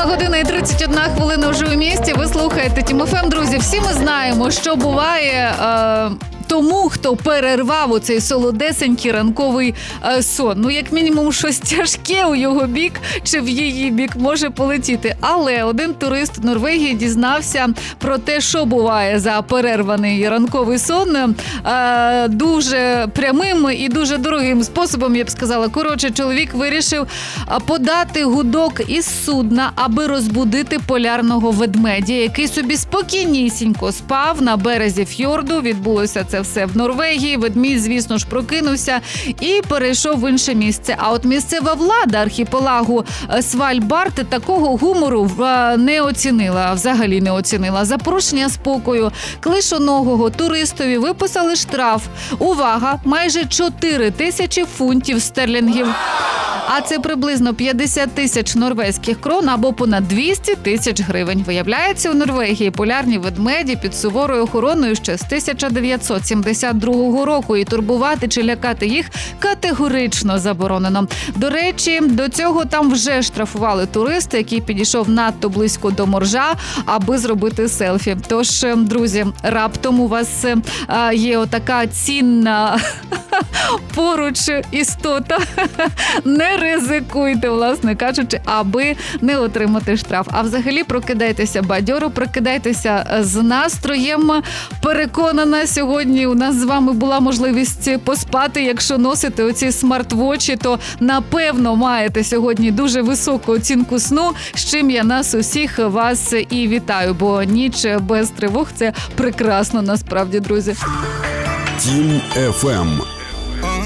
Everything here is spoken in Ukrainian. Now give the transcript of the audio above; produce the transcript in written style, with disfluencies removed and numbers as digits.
година і 31 хвилина вже у місті. Ви слухаєте Тім ФМ, друзі. Всі ми знаємо, що буває тому, хто перервав оцей солодесенький ранковий сон. Ну, як мінімум, щось тяжке у його бік чи в її бік може полетіти. Але один турист в Норвегії дізнався про те, що буває за перерваний ранковий сон. Дуже прямим і дуже дорогим способом, я б сказала. Коротше, чоловік вирішив подати гудок із судна, аби розбудити полярного ведмедя, який собі спокійнісінько спав на березі фьорду. Відбулося це все в Норвегії. Ведмідь, звісно ж, прокинувся і перейшов в інше місце. А от місцева влада архіпелагу Свальбард такого гумору не оцінила, взагалі не оцінила. За порушення спокою клишоногого туристові виписали штраф. Увага! Майже 4 тисячі фунтів стерлінгів. А це приблизно 50 тисяч норвезьких крон або понад 200 тисяч гривень. Виявляється, у Норвегії полярні ведмеді під суворою охороною ще з 1972 року. І турбувати чи лякати їх категорично заборонено. До речі, до цього там вже штрафували туриста, який підійшов надто близько до моржа, аби зробити селфі. Тож, друзі, раптом у вас є отака цінна поруч істота. Не ризикуйте, власне кажучи, аби не отримати штраф. А взагалі прокидайтеся бадьоро, прокидайтеся з настроєм. Переконана, сьогодні у нас з вами була можливість поспати. Якщо носите оці смарт-вочі, то напевно маєте сьогодні дуже високу оцінку сну, з чим я нас усіх вас і вітаю, бо ніч без тривог – це прекрасно насправді, друзі. Тім ФМ.